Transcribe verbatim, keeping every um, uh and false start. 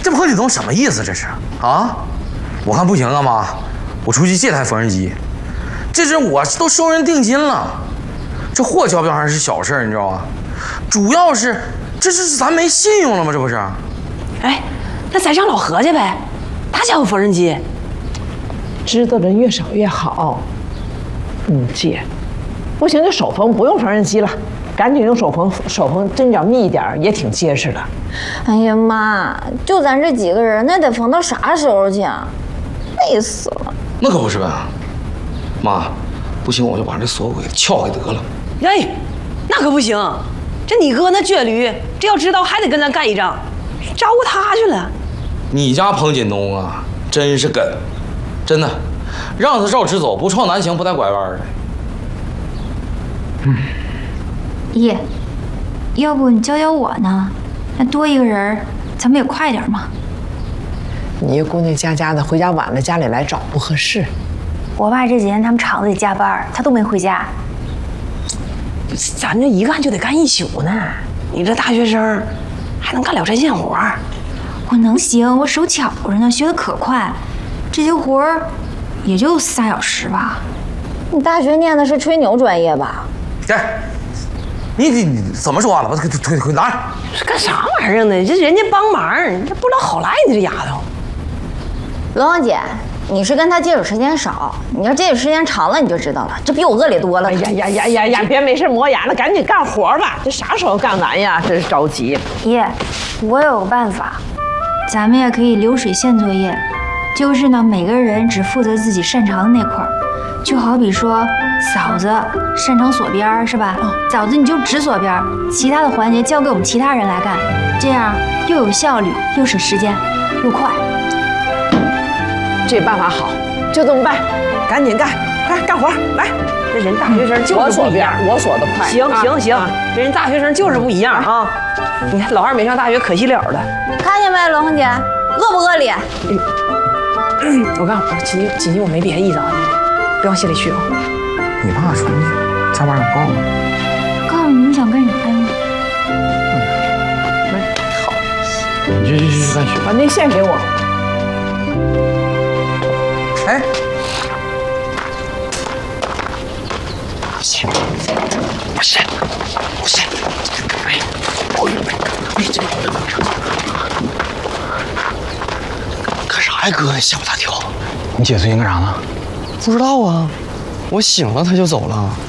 这彭启东什么意思？这是啊？我看不行啊，妈，我出去借台缝纫机。这是我都收人定金了，这货交不交上是小事，你知道吗？主要是这是咱没信用了吗？这不是？ 哎，那咱上老何去呗，他家有缝纫机。 知道的越少越好。嗯，姐，不行就手缝，不用缝纫机了，赶紧用手缝，手缝针脚密一点，也挺结实的。 哎呀妈，就咱这几个人，那得缝到啥时候去啊？累死了。 那可不是呗，妈，不行我就把这锁给撬开得了。 哎，那可不行，这你哥那倔驴，这要知道还得跟咱干一仗，招呼他去了。 你家彭锦东啊，真是梗，真的，让他照直走，不撞南墙不带拐弯的。 嗯，爷，要不你教教我呢？那多一个人，咱们也快点嘛。 你姑娘家家的，回家晚了，家里来找不合适。 我爸这几天他们厂子里加班，他都没回家。 咱这一干就得干一宿呢，你这大学生还能干了针线活？ 我能行，我手巧着呢，学的可快。这些活儿也就仨小时吧。 你大学念的是吹牛专业吧？ 哎，你你你怎么说话了？把腿腿腿拿着。 干啥玩意儿呢？这人家帮忙，这不老好赖你这丫头。 龙王姐，你是跟他接触时间少，你要接触时间长了，你就知道了，这比我恶劣多了。 哎呀呀呀呀呀！别没事磨牙了，赶紧干活吧。这啥时候干完呀？真是着急。 爷，我有个办法，咱们也可以流水线作业，就是呢，每个人只负责自己擅长的那块儿。就好比说，嫂子擅长锁边儿是吧？嫂子你就只锁边儿，其他的环节交给我们其他人来干，这样又有效率，又省时间，又快。 这办法好，就这么办，赶紧干，快干活来！ 这人大学生就是不一样， 我锁的快。 行行行，这人大学生就是不一样啊！你看老二没上大学，可惜了了。 看见没，龙凤姐，恶不恶劣？ 我告诉你，锦锦锦锦，我没别的意思啊，不往心里去啊。 你爸说你加班要告我， 告诉你你想干啥呀？ 好，你去去去干学。 把那线给我。 哎， 不行，不是，不是，哎，我预备，你这个干啥呀，哥？吓我大跳！ 你姐最近干啥呢？ 不知道啊，我醒了他就走了。